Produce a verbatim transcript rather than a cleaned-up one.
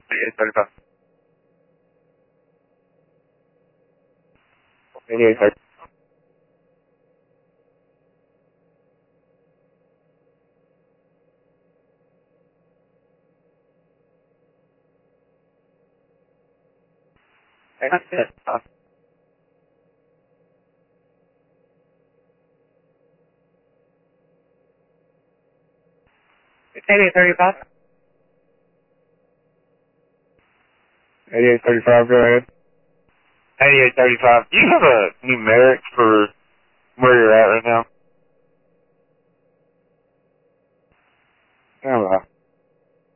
eighty-eight thirty-five. eighty-eight thirty. That's it. Uh, eighty-eight thirty-five. eighty-eight thirty-five, go ahead. eighty-eight thirty-five. Do you have a numeric for where you're at right now? Oh, well.